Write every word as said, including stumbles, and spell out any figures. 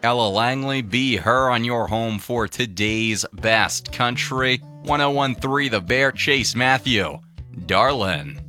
Ella Langley, be her on your home for today's best country. ten thirteen The Bear, Chase Matthew, Darlin'.